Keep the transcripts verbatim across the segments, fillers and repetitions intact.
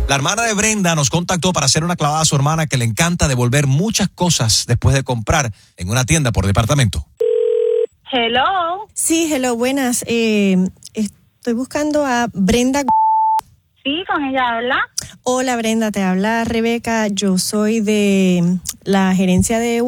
La hermana de Brenda nos contactó para hacer una clavada a su hermana que le encanta devolver muchas cosas después de comprar en una tienda por departamento. Hello. Sí, hello, buenas. Eh, estoy buscando a Brenda. Sí, con ella habla. Hola, Brenda, te habla Rebeca. Yo soy de la gerencia de...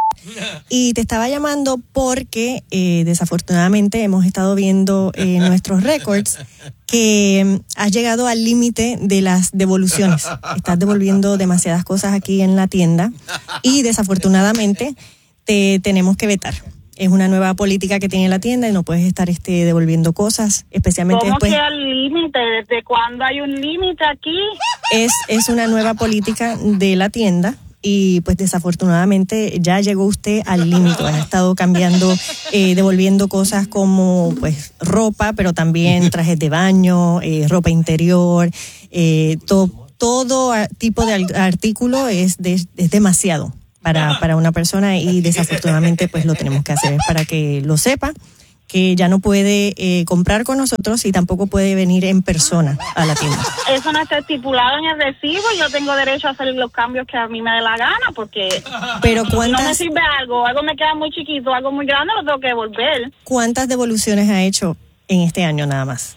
Y te estaba llamando porque eh, desafortunadamente hemos estado viendo en eh, nuestros récords que eh, has llegado al límite de las devoluciones. Estás devolviendo demasiadas cosas aquí en la tienda y desafortunadamente te tenemos que vetar. Es una nueva política que tiene la tienda y no puedes estar este, devolviendo cosas, especialmente ¿Cómo después. que al límite? ¿Desde cuándo hay un límite aquí? Es, es una nueva política de la tienda. Y pues desafortunadamente ya llegó usted al límite. Ha estado cambiando, eh, devolviendo cosas como pues ropa, pero también trajes de baño, eh, ropa interior, eh, to, todo tipo de artículo es, de, es demasiado para, para una persona y desafortunadamente pues lo tenemos que hacer. Para que lo sepa, que ya no puede eh, comprar con nosotros y tampoco puede venir en persona a la tienda. Eso no está estipulado en el recibo. Yo tengo derecho a hacer los cambios que a mí me dé la gana, porque Pero si ¿cuántas, no me sirve algo, algo me queda muy chiquito, algo muy grande, lo tengo que devolver. ¿Cuántas devoluciones ha hecho en este año nada más?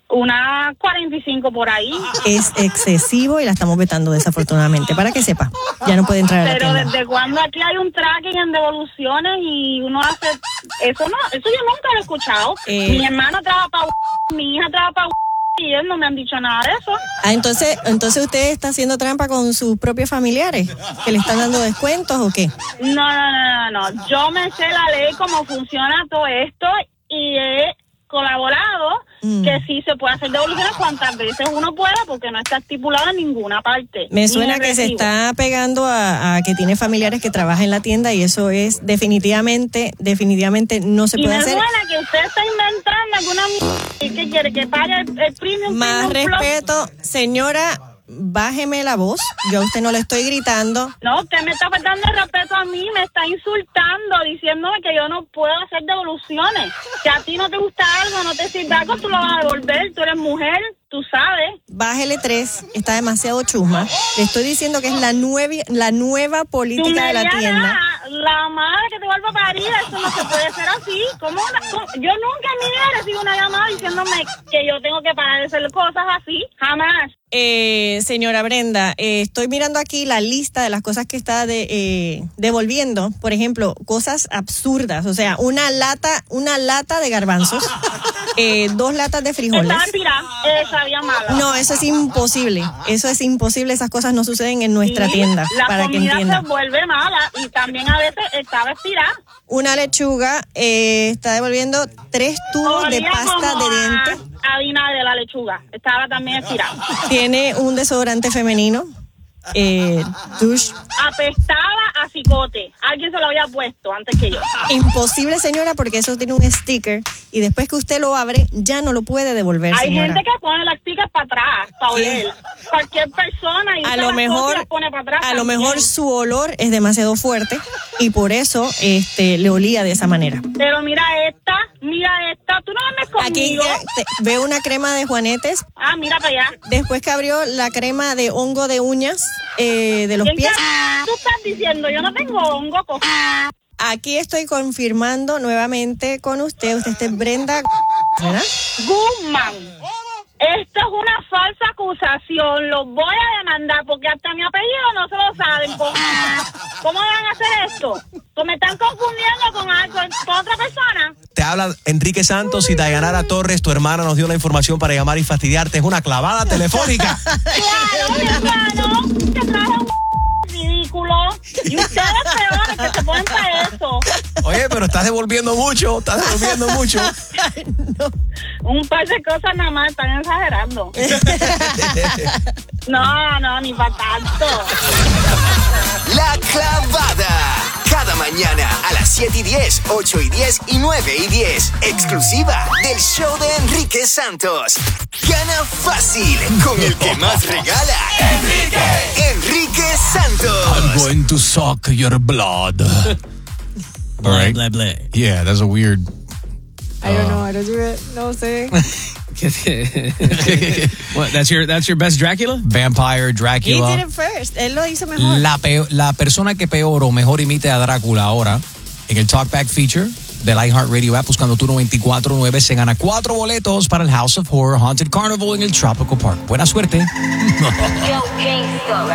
Una cuarenta y cinco por ahí. Es excesivo y la estamos vetando desafortunadamente. Para que sepa, ya no puede entrar a la Pero tienda. desde cuando aquí hay un tracking en devoluciones y uno hace eso, no, eso yo nunca lo he escuchado. Eh, mi hermano trabaja para mi hija trabaja para y él no me han dicho nada de eso. Ah, entonces, entonces usted está haciendo trampa con sus propios familiares, que le están dando descuentos o qué. No, no, no, no, no. Yo me sé la ley, cómo funciona todo esto y he colaborado mm. que sí se puede hacer devoluciones cuantas veces uno pueda porque no está estipulado en ninguna parte. Me suena que se está pegando a, a que tiene familiares que trabajan en la tienda y eso es definitivamente, definitivamente no se y puede me hacer. suena que usted está inventando alguna m***** que quiere que pague el, el premium. Más premium respeto, plus. Señora, bájeme la voz. Yo a usted no le estoy gritando. No, usted me está faltando el respeto a mí, me está insultando, diciéndome que yo no puedo hacer devoluciones. Si a ti no te gusta algo, no te sirve algo, tú lo vas a devolver. Tú eres mujer, tú sabes. Bájele tres, está demasiado chusma. Le estoy diciendo que es la, nueve, la nueva política de la tienda. La madre que te vuelva a parir, eso no se puede hacer así. ¿Cómo una, cómo? Yo nunca en mi vida he recibido una llamada diciéndome que yo tengo que pagar de hacer cosas así, jamás. Eh, señora Brenda, eh, estoy mirando aquí la lista de las cosas que está de, eh, devolviendo. Por ejemplo, cosas absurdas. O sea, una lata, una lata de garbanzos, eh, dos latas de frijoles. Estaba tirada, eh, sabía mala. No, eso es imposible. Eso es imposible. Esas cosas no suceden en nuestra sí, tienda. La para que comida entienda. se vuelve mala y también a veces estaba estirada. Una lechuga, eh, está devolviendo tres tubos Olía de pasta como de dientes. A, a vinagre de la lechuga. Estaba también estirada. Tiene un desodorante femenino. Eh, douche. Apestaba a cicote. Alguien se lo había puesto antes que yo. Imposible, señora, porque eso tiene un sticker y después que usted lo abre ya no lo puede devolver, Hay señora. gente que pone las stickers para atrás, para oler. Cualquier persona y a lo mejor, las pone para atrás. a lo también. mejor su olor es demasiado fuerte y por eso este le olía de esa manera. Pero mira esta, mira esta. Tú no andas Aquí conmigo. te, veo una crema de Juanetes. Ah, mira para allá. Después que abrió la crema de hongo de uñas eh, de los ¿Quién pies. que- tú estás diciendo? Yo no tengo hongo. co- Aquí estoy confirmando nuevamente con usted. Usted es Brenda, ¿verdad? Guzmán. Esto es una falsa acusación. Los voy a demandar porque hasta mi apellido no se lo saben. ¿Cómo, ¿Cómo van a hacer esto? ¿Pues me están confundiendo con, algo, con otra persona? Te habla Enrique Santos y Dayanara Torres, tu hermana nos dio la información para llamar y fastidiarte. Es una clavada telefónica. Claro, mi hermano, que traje un ridículo. Y ustedes peores que se ponen para eso. Oye, pero estás devolviendo mucho, estás devolviendo mucho. Un par de cosas nada más, están exagerando. No, no, ni para tanto. La Clavada. Cada mañana a las siete y diez, ocho y diez y nueve y diez. Exclusiva del show de Enrique Santos. Gana fácil con el que más regala. ¡Enrique! ¡Enrique Santos! I'm going to suck your blood. All right. Blah, blah, blah. Yeah, that's a weird... I don't know how to do it. No sé. What, that's your that's your best Dracula? Vampire, He Dracula. did it first. Él lo hizo mejor. La, peo- la persona que peor o mejor imite a Drácula ahora en el Talkback feature del iHeartRadio app buscando Turno veinticuatro nueve se gana cuatro boletos para el House of Horror Haunted Carnival en el Tropical Park. Buena suerte.